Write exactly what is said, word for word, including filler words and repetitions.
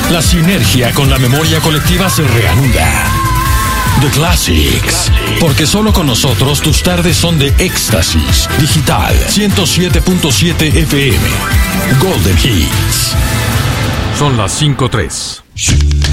La sinergia con la memoria colectiva se reanuda. The Classics. Porque solo con nosotros tus tardes son de éxtasis. Digital ciento siete punto siete F M. Golden Hits. Son las cinco tres.